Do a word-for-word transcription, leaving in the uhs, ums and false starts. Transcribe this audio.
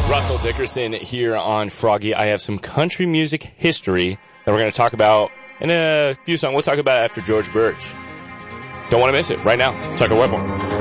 Russell Dickerson here on Froggy. I have some country music history that we're going to talk about in a few songs. We'll talk about it after George Birch. Don't want to miss it right now. Tucker Wetmore.